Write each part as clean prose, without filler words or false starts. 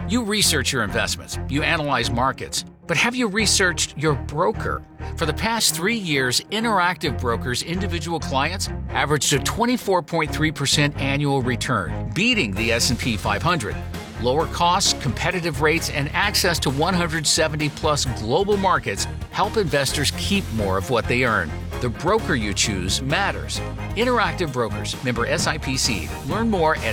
You research your investments, you analyze markets, but have you researched your broker? For the past 3 years, Interactive Brokers' individual clients averaged a 24.3% annual return, beating the S&P 500. Lower costs, competitive rates, and access to 170-plus global markets help investors keep more of what they earn. The broker you choose matters. Interactive Brokers, member SIPC. Learn more at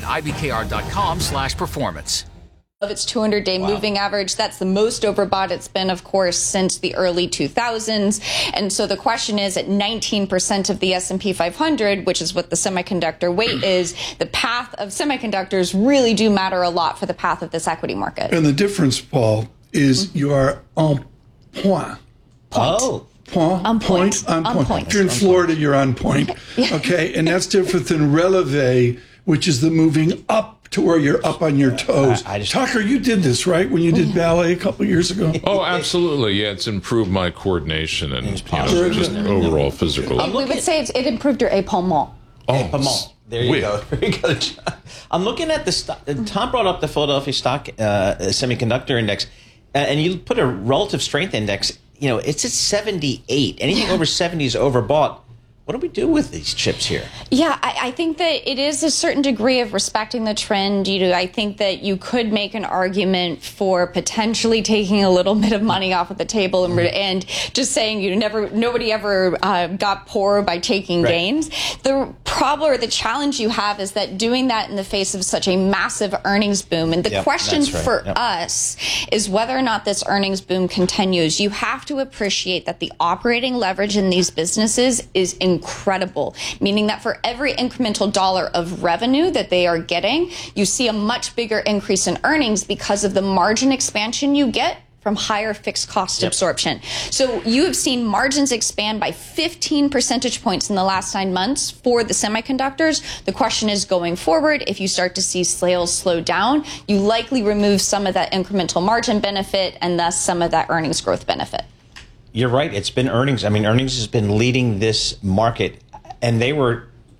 ibkr.com/performance. Of its 200-day moving average. That's the most overbought it's been, of course, since the early 2000s. And so the question is, at 19% of the S&P 500, which is what the semiconductor weight is, the path of semiconductors really do matter a lot for the path of this equity market. And the difference, Paul, is you are en point. On point. If you're in Florida, you're on point. Okay, and that's different than releve, which is the moving up to where you're up on your toes. Tucker, you did this, right, when you did ballet a couple of years ago? Oh, absolutely. Yeah, it's improved my coordination and just overall physical. We would say it improved your épalement. Épalement. There you go. Very good. I'm looking at the stock. Tom brought up the Philadelphia Stock Semiconductor Index, and you put a relative strength index. You know, it's at 78. Anything over 70 is overbought. What do we do with these chips here? Yeah, I think that it is a certain degree of respecting the trend. I think that you could make an argument for potentially taking a little bit of money off of the table and just saying nobody ever got poor by taking gains. The problem or the challenge you have is that doing that in the face of such a massive earnings boom. And the question for us is whether or not this earnings boom continues. You have to appreciate that the operating leverage in these businesses is incredible, meaning that for every incremental dollar of revenue that they are getting, you see a much bigger increase in earnings because of the margin expansion you get from higher fixed cost absorption. So you have seen margins expand by 15 percentage points in the last 9 months for the semiconductors. The question is, going forward, if you start to see sales slow down, you likely remove some of that incremental margin benefit and thus some of that earnings growth benefit. You're right. It's been earnings. I mean, earnings has been leading this market, and they were,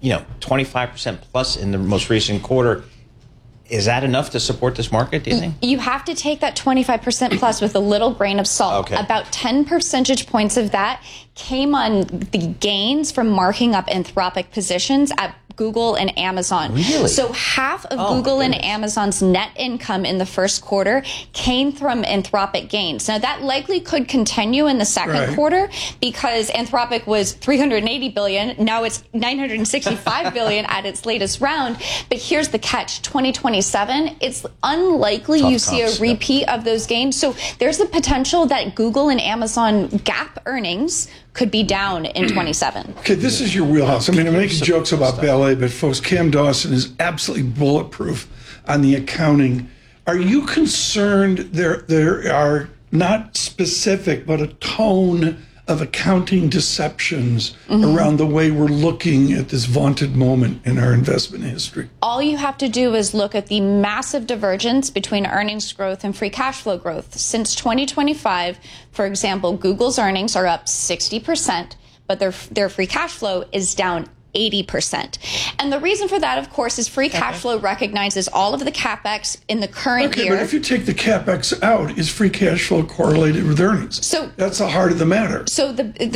25% plus in the most recent quarter. Is that enough to support this market, do you think? You have to take that 25% plus with a little grain of salt. Okay. About 10 percentage points of that came on the gains from marking up Anthropic positions at Google and Amazon. Really? So half of Google and Amazon's net income in the first quarter came from Anthropic gains. Now, that likely could continue in the second quarter because Anthropic was $380 billion. Now it's $965 billion at its latest round. But here's the catch. 2027, it's unlikely you see a repeat of those gains. So there's the potential that Google and Amazon GAAP earnings could be down in 27. Okay, this is your wheelhouse. I mean, I'm making jokes about ballet, but folks, Cam Dawson is absolutely bulletproof on the accounting. Are you concerned there are not specific, but a tone of accounting deceptions around the way we're looking at this vaunted moment in our investment history? All you have to do is look at the massive divergence between earnings growth and free cash flow growth. Since 2025, for example, Google's earnings are up 60%, but their free cash flow is down 80%. And the reason for that, of course, is free cash flow recognizes all of the CapEx in the current year. But if you take the CapEx out, is free cash flow correlated with earnings? So that's the heart of the matter. So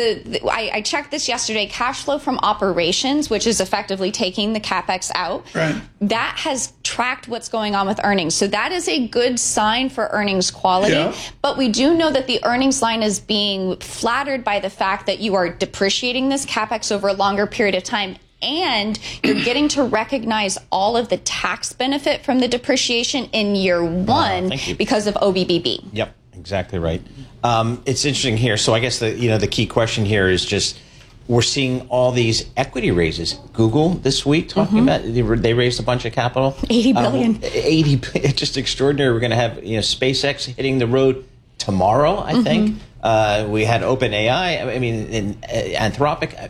I checked this yesterday. Cash flow from operations, which is effectively taking the CapEx out, that has tracked what's going on with earnings. So that is a good sign for earnings quality. Yeah. But we do know that the earnings line is being flattered by the fact that you are depreciating this CapEx over a longer period of time. And you're getting to recognize all of the tax benefit from the depreciation in year one because of OBBB. Yep, exactly right. It's interesting here. So I guess the key question here is just we're seeing all these equity raises. Google this week talking about they raised a bunch of capital, $80 billion. It's just extraordinary. We're going to have SpaceX hitting the road tomorrow. I think we had OpenAI. I mean, Anthropic.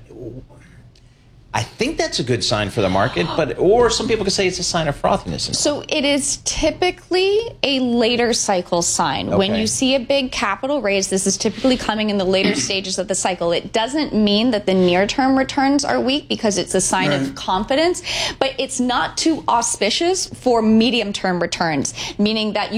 I think that's a good sign for the market, or some people could say it's a sign of frothiness. So it is typically a later cycle sign. Okay. When you see a big capital raise, this is typically coming in the later stages of the cycle. It doesn't mean that the near-term returns are weak because it's a sign of confidence, but it's not too auspicious for medium-term returns, meaning that you